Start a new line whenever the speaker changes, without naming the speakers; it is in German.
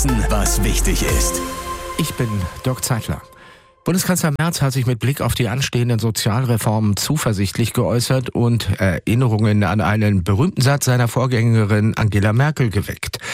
wissen, was wichtig ist.
Ich bin Dirk Zeitler. Bundeskanzler Merz hat sich mit Blick auf die anstehenden Sozialreformen zuversichtlich geäußert und Erinnerungen an einen berühmten Satz seiner Vorgängerin Angela Merkel geweckt.